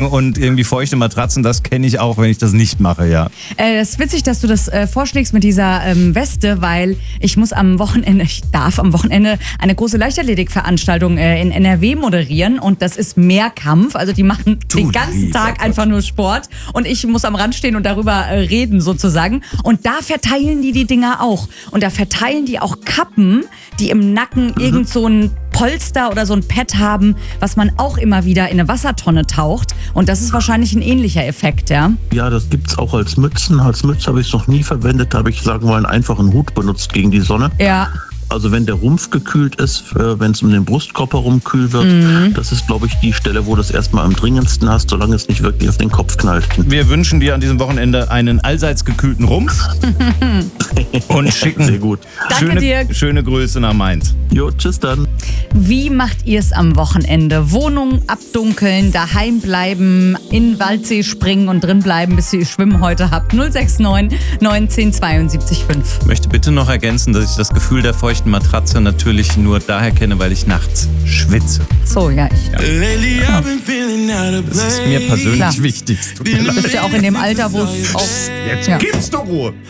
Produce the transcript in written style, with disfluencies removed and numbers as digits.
und irgendwie feuchte Matratzen, das kenne ich auch, wenn ich das nicht mache, ja. Es ist witzig, dass du das vorschlägst mit dieser Weste, weil ich darf am Wochenende eine große Leichtathletikveranstaltung in NRW moderieren und das ist Mehrkampf. Also die machen den ganzen Tag einfach nur Sport und ich muss am Rand stehen und darüber reden sozusagen. Und da verteilen die Dinger auch. Und da verteilen die auch Kappen, die im Nacken irgend so ein Polster oder so ein Pad haben, was man auch immer wieder in eine Wassertonne taucht. Und das ist wahrscheinlich ein ähnlicher Effekt, ja? Ja, das gibt's auch als Mützen. Als Mütze habe ich es noch nie verwendet. Da habe ich, sagen wir mal, einen einfachen Hut benutzt gegen die Sonne. Ja. Also wenn der Rumpf gekühlt ist, wenn es um den Brustkorb herum kühl wird, das ist, glaube ich, die Stelle, wo du das erstmal am dringendsten hast, solange es nicht wirklich auf den Kopf knallt. Wir wünschen dir an diesem Wochenende einen allseits gekühlten Rumpf und schicken Sehr gut. Danke dir. Schöne Grüße nach Mainz. Jo, tschüss dann. Wie macht ihr es am Wochenende? Wohnung abdunkeln, daheim bleiben, in den Waldsee springen und drin bleiben, bis ihr Schwimmen heute habt. 069 19 72 5. Ich möchte bitte noch ergänzen, dass ich das Gefühl der feuchten Matratze natürlich nur daher kenne, weil ich nachts schwitze. So, ja, ich. Das ist mir persönlich Klar. wichtig. Tut mir Du leid. bist ja auch in dem Alter, wo es auch... Jetzt Ja. gibt's doch Ruhe.